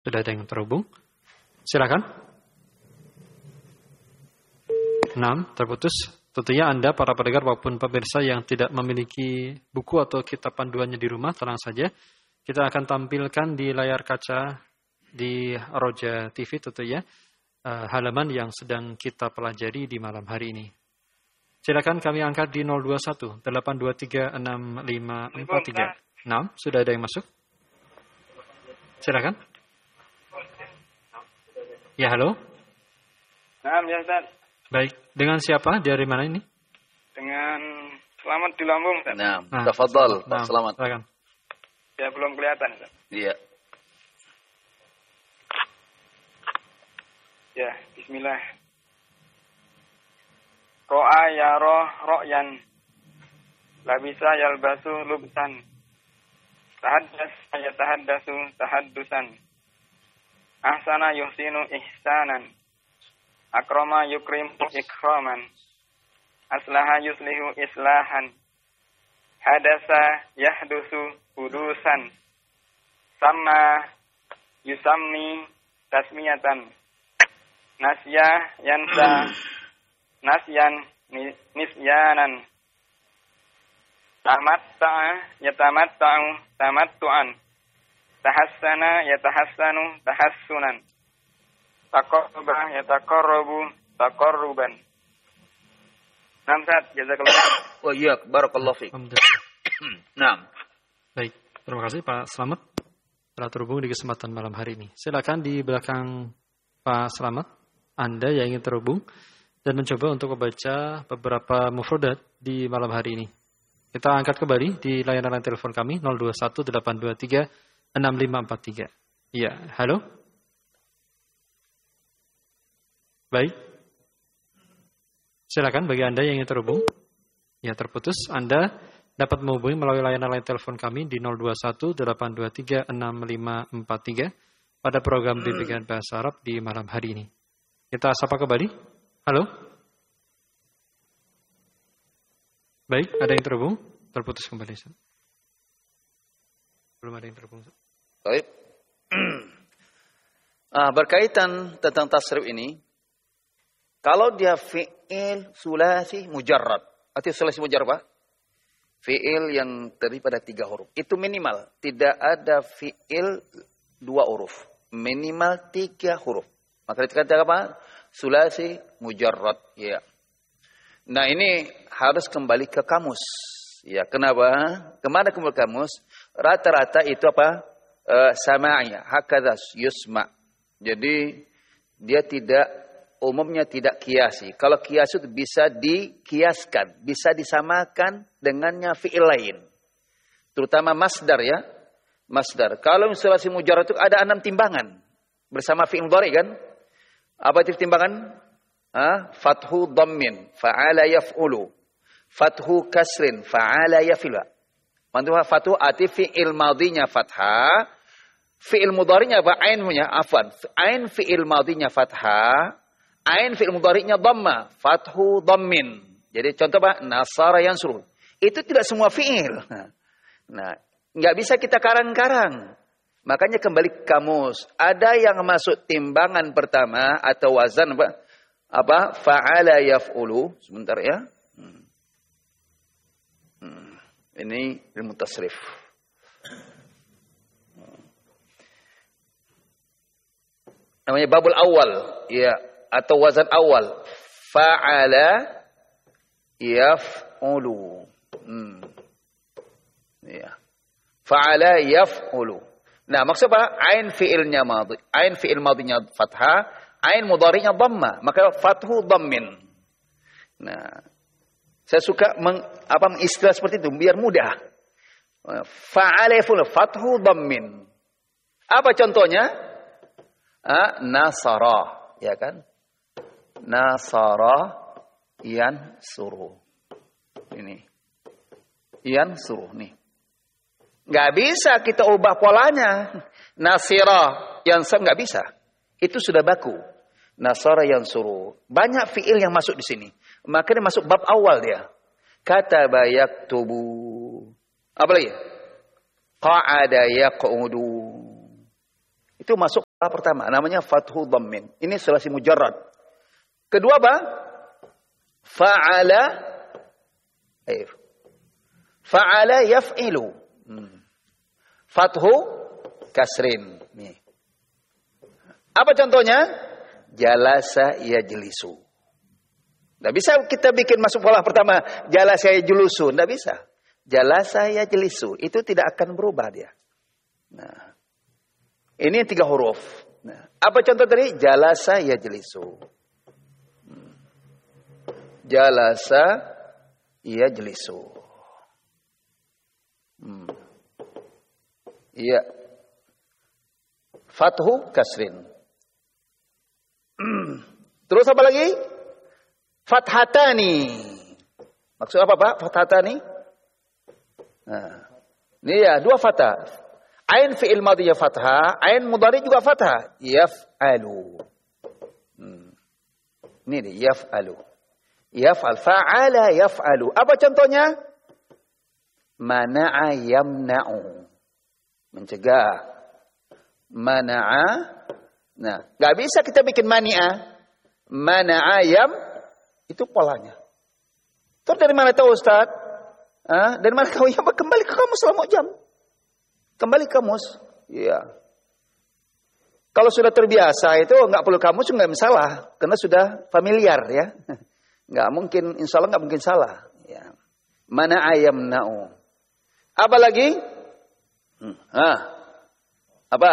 Sudah ada yang terhubung? Silakan. 6, terputus. Tentunya Anda, para pendengar maupun pemirsa yang tidak memiliki buku atau kitab panduannya di rumah, tenang saja. Kita akan tampilkan di layar kaca di Roja TV tentunya halaman yang sedang kita pelajari di malam hari ini. Silakan kami angkat di 021 823 6543. 6, sudah ada yang masuk? Silakan. Ya, halo. Nah, ya Ustaz. Baik, dengan siapa? Dari mana ini? Dengan Selamat di Lampung, Ustaz. Nah, tafadhal, Pak Selamat. Silakan. Ya, belum kelihatan, Ustaz. Iya. Ya, bismillah. Ro'a yaro ro'yan. Labisa yalbasu lubsan. Tahaddas yatahaddasu tahaddusan. Ahsana yuhsinu ihsanan. Akrama yukrimu ikraman. Aslaha yuslihu islahan. Hadasa yahdusu hudusan. Sama yusammi tasmiyatan. Nasya yansa nasyan nisyanan. Yatamatta'u tamattu'an. Tahassana yatahassanu tahassunan. Taqarraba yataqarrabu taqarruban. Namsat jazakallah. Wa iyyak barakallahu fiik. Naam. Baik, terima kasih Pak Slamet telah terhubung di kesempatan malam hari ini. Silakan di belakang Pak Slamet, Anda yang ingin terhubung dan mencoba untuk membaca beberapa mufradat di malam hari ini. Kita angkat kembali di layanan telepon kami 021 823 6543. Iya, halo. Baik. Silakan bagi Anda yang ingin terhubung. Ya, terputus. Anda dapat menghubungi melalui layanan telepon kami di 021 823 6543 pada program bimbingan bahasa Arab di malam hari ini. Kita sapa kembali. Halo. Baik, ada yang terhubung? Terputus kembali. Belum ada yang terhubung. Baik. Berkaitan tentang tasrif ini, kalau dia fi'il sulasi mujarrad, arti sulasi mujarrad, fi'il yang terdiri pada 3 huruf, itu minimal. Tidak ada fi'il 2 huruf, minimal 3 huruf. Maka dikatakan apa? Sulasi mujarrad. Ya. Nah, ini harus kembali ke kamus. Ya, kenapa? Kemana kembali ke kamus? Rata-rata itu apa? Sama'nya, hakadha yusma. Jadi dia umumnya tidak kiasi. Kalau kias itu bisa dikiaskan, bisa disamakan dengannya fi'il lain. Terutama masdar ya. Masdar. Kalau sulasi mujarrad itu ada 6 timbangan bersama fi'il mudhari kan? Apa itu timbangan? Fathu dhammin, fa'ala yaf'ulu. Fathu kasrin, fa'ala yaf'ila. Mantuha fathu ati fi'il madhinya fathah, fi'il mudhari'nya apa? Ainnya, afwan. Ain fi'il madhinya fathah, ain fi'il mudhari'nya dhamma, fathu dhammin. Jadi contoh apa? Nasara yansuru. Itu tidak semua fi'il. Nah, enggak bisa kita karang-karang. Makanya kembali ke kamus. Ada yang masuk timbangan pertama atau wazan apa? Fa'ala yaf'ulu. Sebentar ya. Ini ilmu tasrif. Namanya babul awal, ya, atau wazan awal. Fa'ala yaf'ulu. Ya. Fa'ala yaf'ulu. Nah, maksud apa? Ain fi'ilnya madhi. Ain fi'il madhinya fathah, ain mudhari'nya dhamma. Maka fathu dhammin. Nah, saya suka mengistilah seperti itu biar mudah. Fa'ala yaf'ulu fathu dhammin. Apa contohnya? Nasara, ya kan? Nasara yansuru. Ini. Yansuru nih. Nggak bisa kita ubah polanya. Nasira yansur nggak bisa. Itu sudah baku. Nasara yansuru. Banyak fiil yang masuk di sini. Makanya masuk bab awal dia. Kataba yaktubu. Apa lagi? Qa'ada yaq'udu. Itu masuk pertama, namanya fathu dhammin. Ini sulasi mujarrad. Kedua apa? Fa'ala yaf'ilu. Fathu kasrin. Nih. Apa contohnya? Jalasa yajlisu. Tidak bisa kita bikin masuk pola pertama. Jalasa yajlisu. Tidak bisa. Jalasa yajlisu. Itu tidak akan berubah dia. Nah. Ini 3 huruf. Nah. Apa contoh tadi? Jalasa yajlisu. Jalasa yajlisu. Iya. Fathu kasrin. Terus apa lagi? Fathatani. Maksud apa Pak? Fathatani? Nah. Ini ya 2 fathah. Ain fi'il madhiya fathah, ain mudhari juga fathah. Yaf'alu. Ini dia, yaf'alu. Yaf'al, fa'ala yaf'alu. Apa contohnya? Mana'a yamna'u. Mencegah. Mana'a. Nah, gak bisa kita bikin mani'a. Mana'a yam. Itu polanya. Terus dari mana tahu Ustaz? Dari mana kau? Ya, kembali ke kamus selama jam. Kembali kamus. Iya. Kalau sudah terbiasa itu nggak perlu kamus nggak masalah. Karena sudah familiar ya. Nggak mungkin, insya Allah nggak mungkin salah. Ya. Mana ayam na'u. Apa lagi? Apa?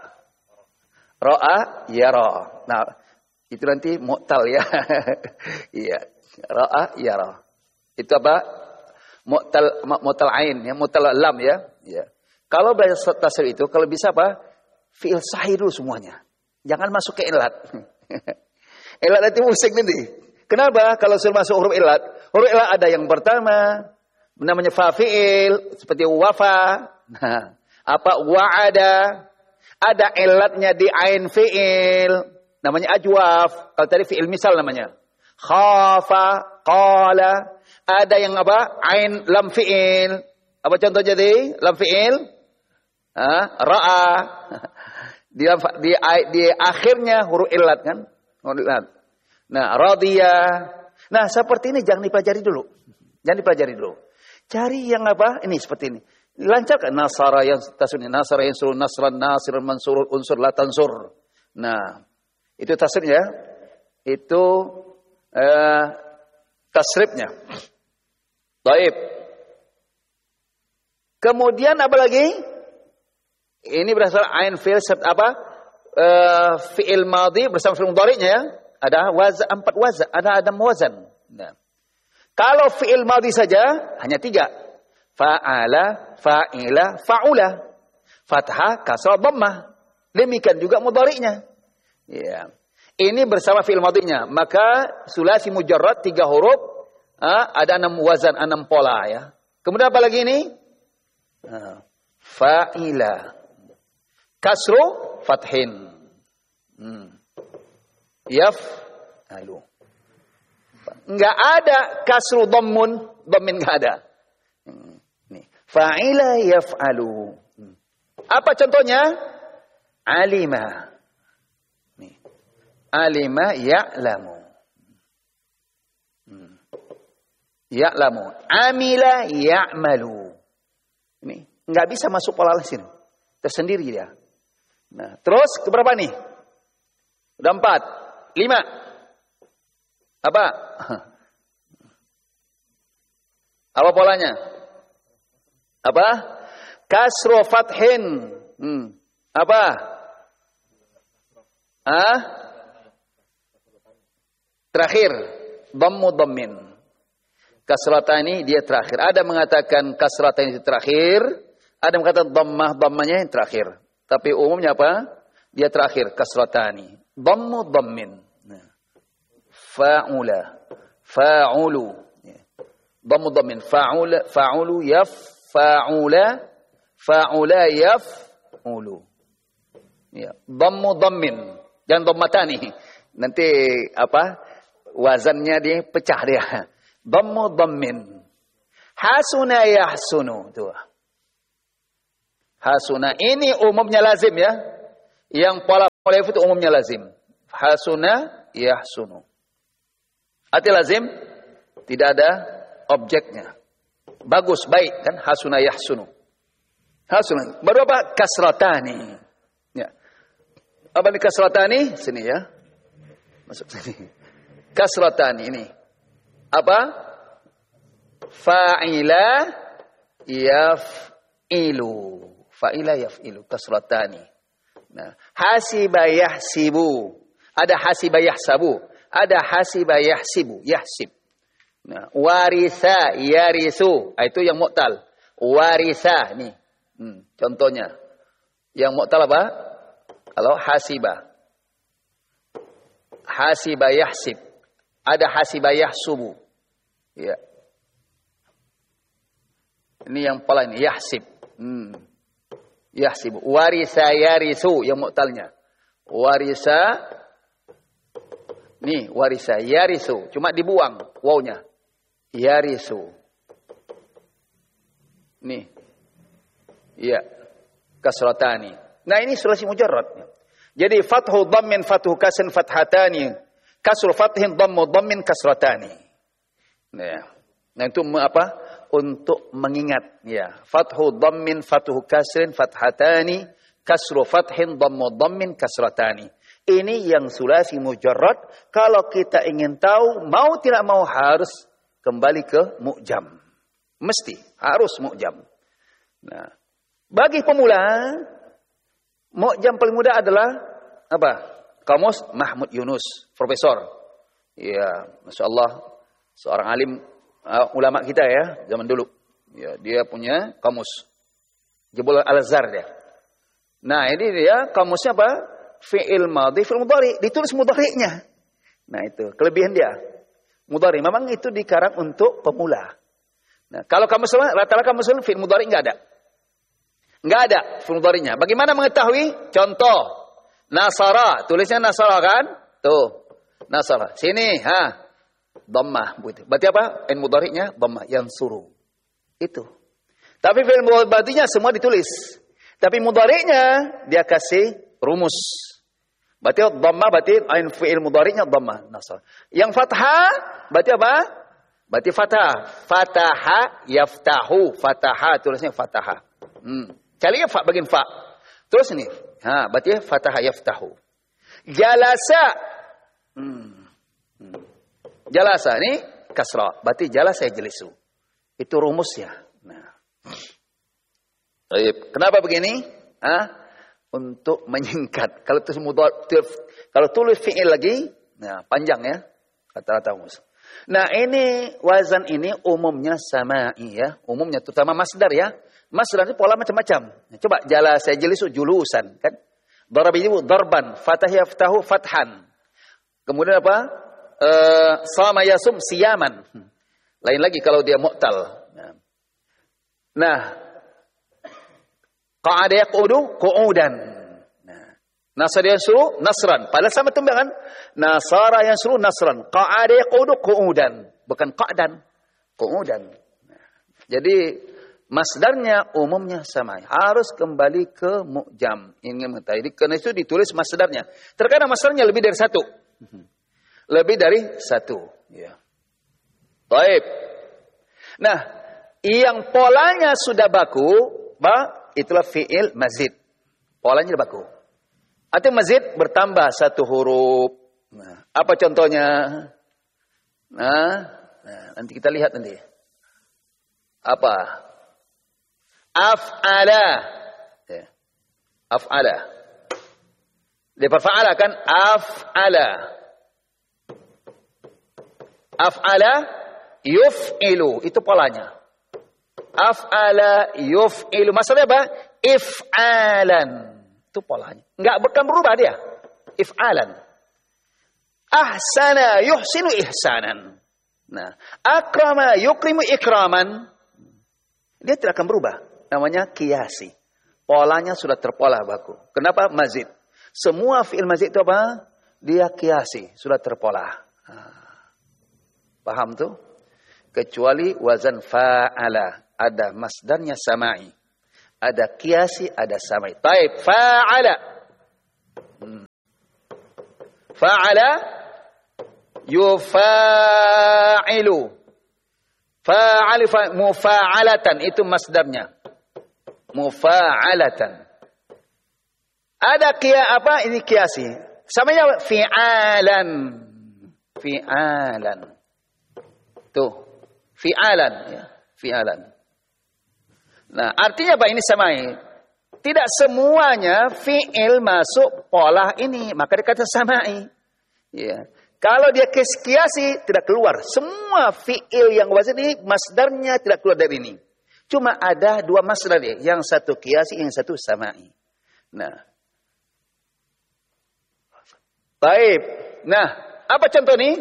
Ro'a yara. Nah, itu nanti mu'tal ya. Iya. Ro'a yara. Itu apa? Mu'tal ain ya, mu'tal lam ya. Iya. Kalau belajar tasrif itu, kalau bisa apa? Fi'il sahih dulu semuanya. Jangan masuk ke ilat. Ilat nanti musik nanti. Kenapa? Kalau sudah masuk huruf ilat ada yang pertama, namanya fa-fi'il, seperti wafa. Nah, apa? Wa'ada. Ada ilatnya di ain fi'il, namanya ajwaf. Kalau tadi fi'il misal namanya. Khafa, qala. Ada yang apa? Ain lam fi'il. Apa contoh jadi? Lam fi'il. Ra'a. Di akhirnya huruf ilat kan? Huruf ilat. Nah, radhiya. Nah, seperti ini jangan dipelajari dulu. Jangan dipelajari dulu. Cari yang apa? Ini seperti ini. Lancarkan nasara yang tasrif, nasara yang suruh nasran, nasir, mansur, unsur, la tansur. Nah, itu tasrifnya. Itu tasrifnya. Baik. Kemudian apa lagi? Ini berasal ain fi'il apa? Fi'il madhi bersama fi'il mudhari'nya ya. Ada 4 wazan, ada wazan. Nah. Kalau fi'il madhi saja hanya 3. Fa'ala, fa'ila, fa'ula. Fathah, kasrah, dhammah. Demikian juga mudhari'nya. Ya. Ini bersama fi'il madhinya. Maka sulasi mujarrad 3 huruf, ada 6 wazan, 6 pola ya. Kemudian apa lagi ini? Fa'ila. Kasru fathin. Yaf'alu. Enggak ada kasru dhammun, dhammin enggak ada. Nih, fa'ila yaf'alu. Apa contohnya? Alima. Nih. Alima ya'lamu. Ya'lamu. Amila ya'malu. Ini enggak bisa masuk pola sini. Tersendiri dia. Nah, terus keberapa nih? Udah 4, 5. Apa? Apa polanya? Apa? Kasru fathin. Apa? Terakhir. Dhammu dhammin. Kasratani dia terakhir. Ada mengatakan kasratani itu terakhir. Ada mengatakan dhammahnya yang terakhir. Tapi umumnya apa? Dia terakhir. Kasratani. Dhammu dhammin. Fa'ula. Fa'ulu. Dhammu dhammin. Fa'ula. Fa'ulu. Yaf'a'ula. Fa'ula yaf'ulu. Ya. Dhammu dhammin. Jangan dhammatani. Nanti apa? Wazannya dia pecah dia. Dhammu dhammin. Hasuna yahsunu. Tuh. Hasuna. Ini umumnya lazim ya. Yang pola alif itu umumnya lazim. Hasuna yahsunu. Arti lazim tidak ada objeknya. Bagus, baik kan? Hasuna yahsunu. Hasuna. Baru apa? Kasratani. Ya. Apa ini kasratani? Sini ya. Masuk sini. Kasratani ini. Apa? Fa'ila yaf'ilu. Fa'ila yaf'ilu. Kasratani. Nah, hasiba yahsibu. Ada hasiba yahsabu. Ada hasiba yahsibu. Yahsib. Nah, waritha yarisu. Itu yang mu'tal. Waritha nih. Contohnya. Yang mu'tal apa? Kalau hasiba. Hasiba yahsib. Ada hasiba yahsubu. Ya. Ini yang pola ini. Yahsib. Yahsibu. Waritha yarisu. Yang mu'talnya. Warisa. Nih. Warisa yarisu. Cuma dibuang. Wawnya. Yarisu. Nih. Iya. Kasratani. Nah ini sulasi mujarrad. Jadi fathu dhammin fathu kasrin fathatani. Kasru fathin dhammu dhammin kasratani. Nah itu apa? Untuk mengingat. Ya. Fathu dhammin fathu kasrin fathatani. Kasru fathin dhammu dhammin kasratani. Ini yang sulasi mujarrad. Kalau kita ingin tahu, mau tidak mau harus kembali ke mu'jam. Mesti. Harus mu'jam. Nah. Bagi pemula, mu'jam paling mudah adalah apa? Kamus Mahmud Yunus, profesor. Ya, Masya Allah. Seorang alim, ulama kita ya, zaman dulu. Ya, dia punya kamus. Jebul Al-Azhar dia. Nah, ini dia kamusnya apa? Fi'il madhi, fi'il mudhari. Ditulis mudhari'nya. Nah, itu kelebihan dia. Mudhari. Memang itu dikarang untuk pemula. Nah, kalau kamus rata-rata kamus fi'il mudhari enggak ada. Enggak ada fi'il mudhari'nya. Bagaimana mengetahui? Contoh. Nasara. Tulisnya nasara kan? Tuh. Nasara. Sini. Dhammah. Berarti apa? Fi'il mudhari'nya dhammah. Yansuru. Itu. Tapi fi'il mudhari'nya semua ditulis. Tapi mudhari'nya dia kasih rumus. Berarti dhammah berarti fi'il mudhari'nya dhammah. Nasara. Yang fathah berarti apa? Berarti fathah. Fataha yaftahu. Fataha. Tulisnya fataha. Cari fa bagian fa. Terus ini. Berarti fataha yaftahu. Jalasa. Jalasa ini kasra. Berarti jalasa yajlisu. Itu rumusnya. Nah. Kenapa begini? Untuk menyingkat. Kalau tulis fi'il lagi, nah panjang ya. Rata-rata rumus. Nah ini wazan ini umumnya sama'i ya. Umumnya terutama masdar ya. Masdar itu pola macam-macam. Coba jalasa yajlisu julusan kan. Darabihu darban, fatah yaftahu fathan. Kemudian apa? Sama yasum siyaman. Lain lagi kalau dia mu'tal. Nah, qa'ada yaqudu qu'udan. Nasara yansuru nasran. Padahal sama timbangan. Nasara yansuru nasran. Qa'ada yaqudu qu'udan. Bukan qa'dan. Qu'udan. Jadi masdarnya umumnya sama. Harus kembali ke mu'jam. Ingin mengetahui. Karena itu ditulis masdarnya. Terkadang masdarnya lebih dari satu. Lebih dari satu. Ya. Baik. Nah, yang polanya sudah baku, itulah fi'il mazid. Polanya sudah baku. Artinya mazid bertambah satu huruf. Nah, apa contohnya? Nah, nanti kita lihat nanti. Apa? Af'ala. Ya. Af'ala. Dia fa'ala kan? Af'ala. Af'ala yuf'ilu. Itu polanya. Af'ala yuf'ilu. Maksudnya apa? If'alan. Itu polanya. Enggak bukan berubah dia. If'alan. Ahsana yuhsinu ihsanan. Nah, akrama yukrimu ikraman. Dia tidak akan berubah. Namanya kiasi. Polanya sudah terpola baku. Kenapa? Mazid. Semua fi'il mazid itu apa? Dia kiasi. Sudah terpola. Paham tuh? Kecuali wazan fa'ala. Ada masdarnya sama'i. Ada kiasi, ada sama'i. Taib, fa'ala. Fa'ala yufa'ilu. Fa'al mufa'alatan itu masdarnya. Mufa'alatan. Ada apa? Ini kiasi. Samanya fi'alan. Fi'alan. Tuh. Fi'alan. Ya. Fi'alan. Nah, artinya apa ini samai? Tidak semuanya fi'il masuk pola ini. Maka dikata samai. Ya. Kalau dia kiasi tidak keluar. Semua fi'il yang wazan ini masdarnya tidak keluar dari ini. Cuma ada dua masdar dia. Yang satu kiasi, yang satu samai. Nah. Baik. Nah, apa contoh ini?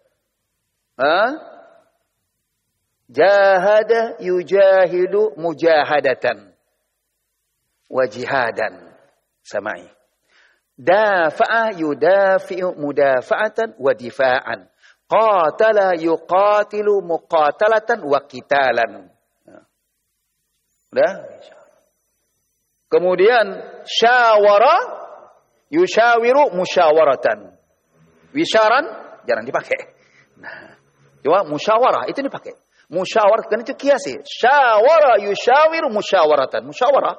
Jahada yujahidu mujahadatan. Wajihadan. Samai. Dafa'a yudafi'u mudafa'atan wa difa'an. Qatala yuqatilu muqatalatan wa qitalan. Udah? Kemudian syawara yushawiru musyawaratan. Wisharan jangan dipakai. Nah, coba musyawarah itu dipakai. Musyawarah kan itu kiasi. Syawara yushawiru musyawaratan. Musyawarah.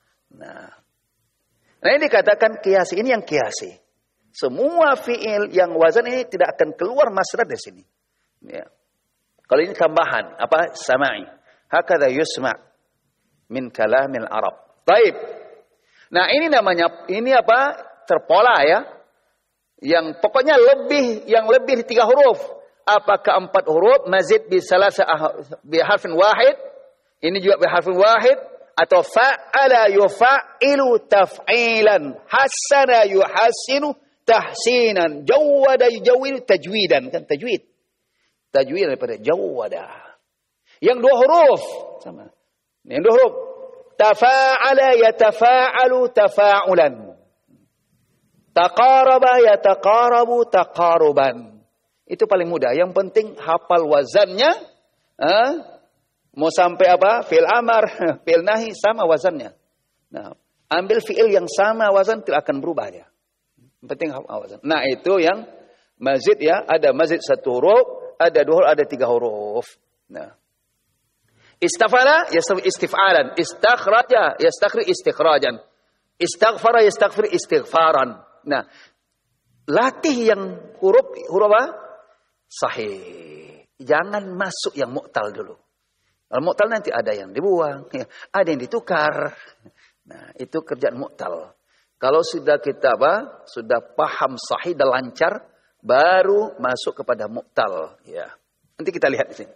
Nah, ini dikatakan kiasi. Ini yang kiasi. Semua fi'il yang wazan ini tidak akan keluar masdar dari sini. Ya. Kalau ini tambahan, apa? Sama'i. Hakadha yusma' min kalamil Arab. Baik. Nah, ini namanya, ini apa? Terpola ya. Yang pokoknya yang lebih 3 huruf. Apakah 4 huruf? Mazid bi harfin wahid. Ini juga bi harfin wahid. Atau fa'ala yufa'ilu taf'ilan. Hassana yuhassinu tahsinan. Jawwada yujawwidu tajwidan. Kan tajwid. Tajwid daripada jawwada. Yang 2 huruf. Sama. Yang 2 huruf. Tafa'ala yatafa'alu tafa'ulan. Taqaraba yataqarabu taqaruban. Itu paling mudah. Yang penting hafal wazannya. Mau sampai apa? Fi'il amar, fi'il nahi sama wazannya. Nah, ambil fi'il yang sama wazan tidak akan berubah ya. Yang penting hafal wazan. Nah, itu yang mazid ya. Ada mazid 1 huruf, ada 2 huruf, ada 3 huruf. Nah. Istafala yastawi istif'alan, istakhraja yastakhri istikhrajan. Istaghfara yastaghfir istighfaran. Nah, latih yang huruf apa? Sahih. Jangan masuk yang mu'tal dulu. Kalau mu'tal nanti ada yang dibuang, ada yang ditukar. Nah, itu kerjaan mu'tal. Kalau sudah kita sudah paham sahih dan lancar, baru masuk kepada mu'tal. Ya. Nanti kita lihat di sini.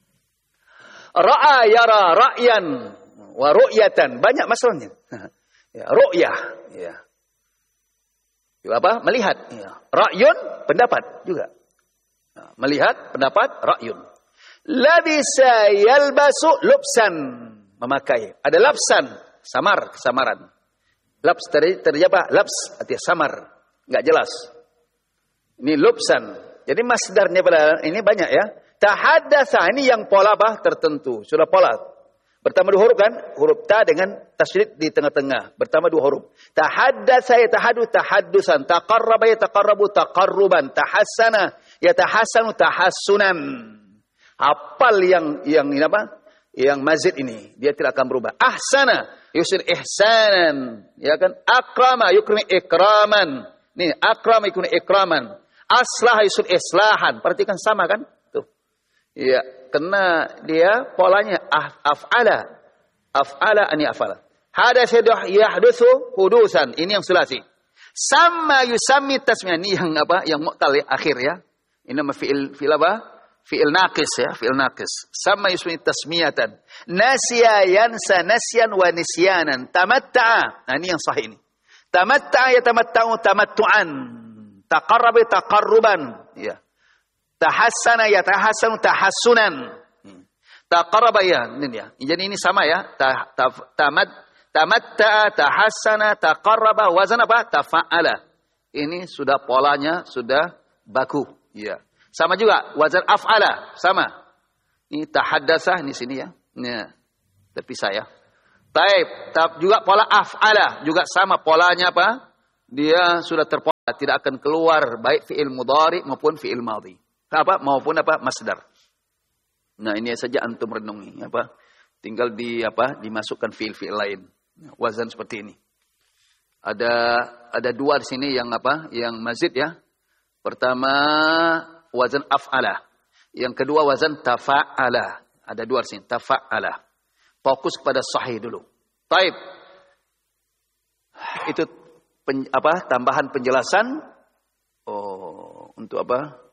Ra'a yara ra'yan wa ru'yatan. Banyak masalahnya. Ya, ru'yah. Ya. Apa? Melihat. Ya. Ra'yun, pendapat juga. Nah, melihat, pendapat, ra'yun. Labisa yalbasu lubsan. Memakai. Ada lapsan. Samar, kesamaran. Laps tadi apa? Laps, artinya samar. Enggak jelas. Ini lubsan. Jadi masdarnya pada ini banyak ya. Tahaddatsa ini yang pola tertentu. Sudah pola. Bertambah 2 huruf kan? Huruf ta dengan tasydid di tengah-tengah. Bertambah 2 huruf. Tahaddatsa yatahaddu tahaddusan. Taqarraba yataqarrabu taqarruban. Tahassana yatahassanu tahassunan. Hafal yang ini apa? Yang mazid ini, dia tidak akan berubah. Ahsana yusir ihsanan, ya kan? Akrama yukrim ikraman. Nih, akrama yukrim ikraman. Aslah yusir islahan. Perhatikan sama kan? Tuh. Ya, kena dia polanya af'ala. Af'ala ani af'ala. Hadatsu yahdutsu hudusan. Ini yang sulasi. Sama yusammi tasmiyah. Ini yang apa? Yang mu'tal ya, akhir ya. Ini nama fi'il apa? Fi'il naqis ya, fi'il naqis. Sama yusmi tasmiyatan. Nasya yansa nasyan wa nisyanan. Tamatta'a. Nah, ini yang sahih ini. Tamatta'a yatamatta'u tamattu'an. Taqarraba taqarruban. Ya. Tahassana yatahassanu tahassunan. Taqarraba ya, ini dia. Jadi ini sama ya. Tamatta'a, tahassana, taqarraba, wazan apa? Tafa'ala. Ini sudah polanya sudah baku. Ya. Sama juga wazan af'ala, sama. Ini tahaddasa di sini ya. Nah, terpisah ya. Taib, juga pola af'ala juga sama polanya apa? Dia sudah terpola. tidak akan keluar baik fi'il mudhari maupun fi'il madhi. Maupun masdar. Nah, ini saja antum renungi Tinggal dimasukkan fi'il lain. Wazan seperti ini. Ada dua di sini yang mazid ya. Pertama wazan af'ala. Yang kedua wazan tafa'ala. Ada dua di sini, tafa'ala. Fokus kepada sahih dulu. Taib. Itu tambahan penjelasan untuk